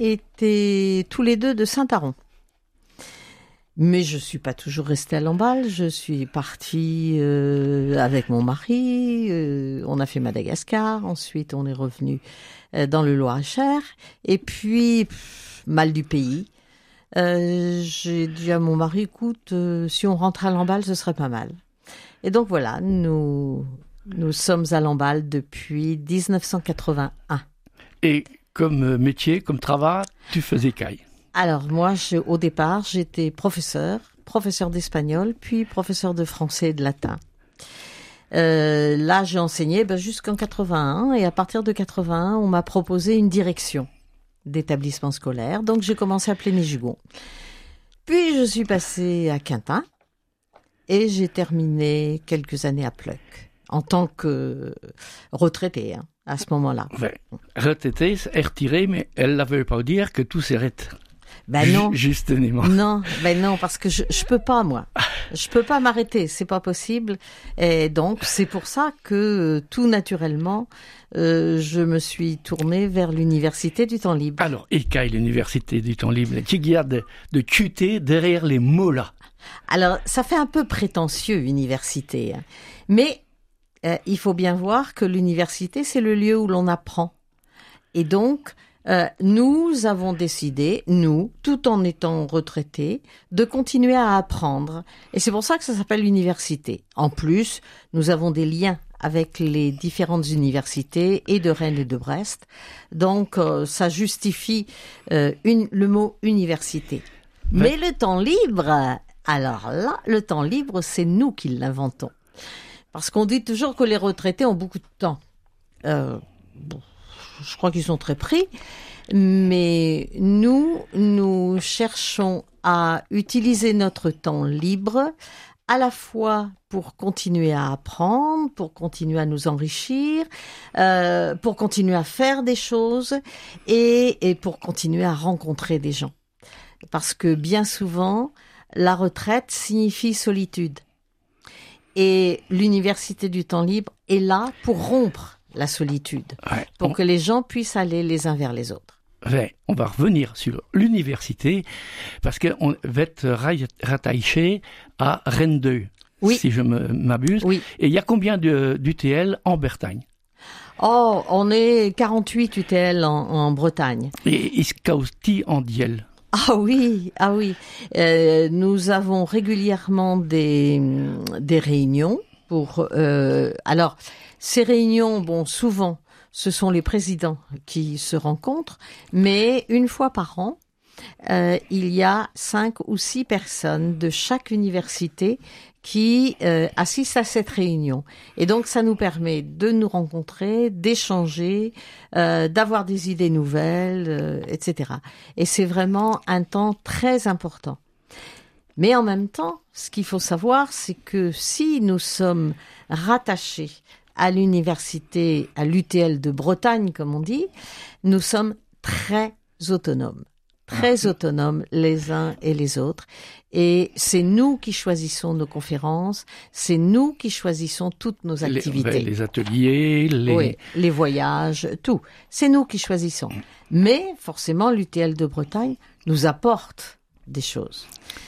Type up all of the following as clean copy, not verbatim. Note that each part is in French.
étaient tous les deux de Saint-Aron. Mais je suis pas toujours restée à Lamballe. Je suis partie avec mon mari. On a fait Madagascar. Ensuite, on est revenu dans le Loir-et-Cher. Et puis, mal du pays. J'ai dit à mon mari, écoute, si on rentre à Lamballe, ce serait pas mal. Et donc voilà, nous sommes à Lamballe depuis 1981. Et comme métier, comme travail, tu faisais caille? Alors moi, au départ, j'étais professeur d'espagnol, puis professeur de français et de latin. Là, j'ai enseigné jusqu'en 81, et à partir de 81, on m'a proposé une direction d'établissement scolaire. Donc j'ai commencé à Pléné-Jugon. Puis je suis passée à Quintin, et j'ai terminé quelques années à Pleuc, en tant que retraitée, à ce moment-là. Ouais. Retraitée, retirée, mais elle ne veut pas dire que tout s'arrête. Non. Justement. Non, non, parce que je peux pas, moi. Je peux pas m'arrêter, c'est pas possible. Et donc, c'est pour ça que, tout naturellement, je me suis tournée vers l'Université du temps libre. Alors, et qu'est l'Université du temps libre? Qui garde de cuter derrière les mots là? Alors, ça fait un peu prétentieux, université. Mais, il faut bien voir que l'université, c'est le lieu où l'on apprend. Et donc, nous avons décidé, tout en étant retraités, de continuer à apprendre. Et c'est pour ça que ça s'appelle l'université. En plus, nous avons des liens avec les différentes universités et de Rennes et de Brest. Donc, ça justifie le mot université. Mais le temps libre, alors là, le temps libre, c'est nous qui l'inventons. Parce qu'on dit toujours que les retraités ont beaucoup de temps. Je crois qu'ils sont très pris, mais nous cherchons à utiliser notre temps libre à la fois pour continuer à apprendre, pour continuer à nous enrichir, pour continuer à faire des choses et pour continuer à rencontrer des gens. Parce que bien souvent, la retraite signifie solitude. Et l'Université du temps libre est là pour rompre la solitude, pour que les gens puissent aller les uns vers les autres. Ouais, on va revenir sur l'université, parce qu'on va être rattaché à Rennes 2, si je m'abuse. Oui. Et il y a combien d'UTL en Bretagne? Oh, on est 48 UTL en Bretagne. Et Iskausti en Diel? Ah oui. Nous avons régulièrement des réunions pour... alors, ces réunions, souvent, ce sont les présidents qui se rencontrent, mais une fois par an, il y a 5 ou 6 personnes de chaque université qui assistent à cette réunion. Et donc, ça nous permet de nous rencontrer, d'échanger, d'avoir des idées nouvelles, etc. Et c'est vraiment un temps très important. Mais en même temps, ce qu'il faut savoir, c'est que si nous sommes rattachés à l'université, à l'UTL de Bretagne, comme on dit, nous sommes très autonomes les uns et les autres. Et c'est nous qui choisissons nos conférences, c'est nous qui choisissons toutes nos activités. Les ateliers, les voyages, tout. C'est nous qui choisissons. Mais forcément, l'UTL de Bretagne nous apporte des choses.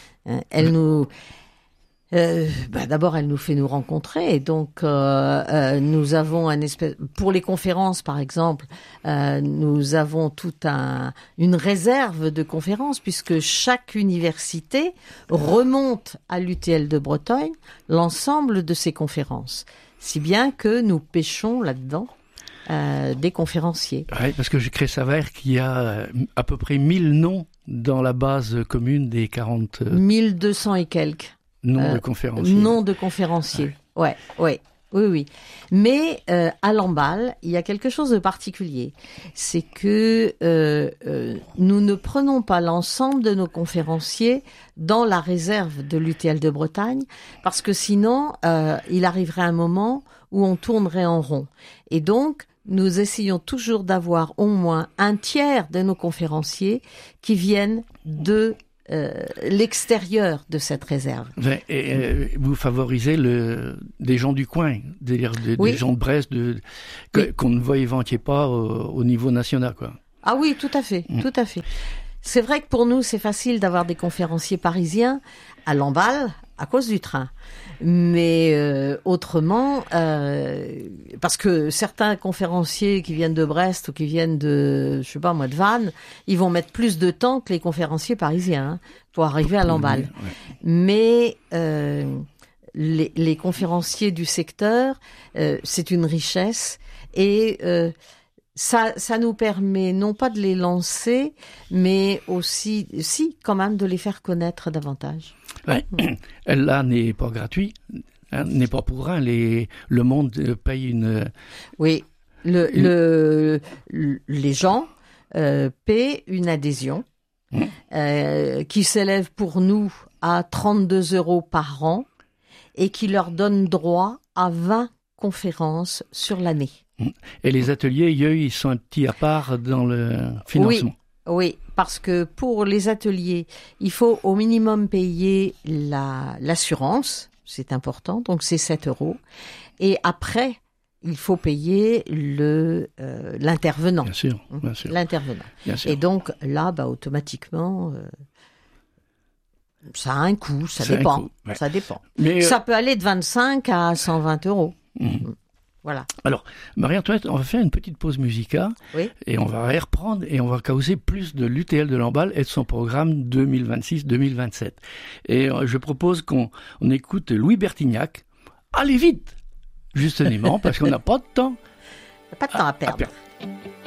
D'abord, elle nous fait nous rencontrer. Et donc, nous avons pour les conférences, par exemple, nous avons une réserve de conférences, puisque chaque université remonte à l'UTL de Bretagne l'ensemble de ses conférences. Si bien que nous pêchons là-dedans des conférenciers. Oui, parce que j'ai créé savoir qu'il y a à peu près 1000 noms dans la base commune des 40... 1200 et quelques. Nom de conférencier. Nom de conférencier. Oui. Mais à Lamballe, il y a quelque chose de particulier. C'est que nous ne prenons pas l'ensemble de nos conférenciers dans la réserve de l'UTL de Bretagne, parce que sinon, il arriverait un moment où on tournerait en rond. Et donc, nous essayons toujours d'avoir au moins un tiers de nos conférenciers qui viennent de l'extérieur de cette réserve. Et vous favorisez des gens du coin, des gens de Brest qu'on ne voit éventuellement pas au niveau national, quoi. Ah oui, tout à fait, tout à fait. C'est vrai que pour nous, c'est facile d'avoir des conférenciers parisiens à Lamballe à cause du train. Mais autrement, parce que certains conférenciers qui viennent de Brest ou qui viennent de, je sais pas moi, de Vannes, ils vont mettre plus de temps que les conférenciers parisiens pour arriver à Lamballe. Ouais. Mais les conférenciers du secteur, c'est une richesse et ça nous permet non pas de les lancer, mais aussi, quand même, de les faire connaître davantage. Ouais. Là n'est pas gratuit, n'est pas pour rien. Le monde paye une. Oui, les gens paient une adhésion qui s'élève pour nous à 32 € par an et qui leur donne droit à 20 conférences sur l'année. Et les ateliers, ils sont un petit à part dans le financement. Oui, parce que pour les ateliers, il faut au minimum payer l'assurance, c'est important, donc c'est 7 €. Et après, il faut payer l'intervenant. Bien sûr, bien sûr. L'intervenant. Bien sûr. Et donc là, automatiquement, ça a un coût, ça dépend. Ouais. Ça dépend. Mais ça peut aller de 25 à 120 €. Voilà. Alors, Marie-Antoinette, on va faire une petite pause musicale et on va reprendre et on va causer plus de l'UTL de Lamballe et de son programme 2026-2027. Et je propose qu'on écoute Louis Bertignac. Allez vite, justement, parce qu'on n'a pas de temps. Pas de temps à perdre.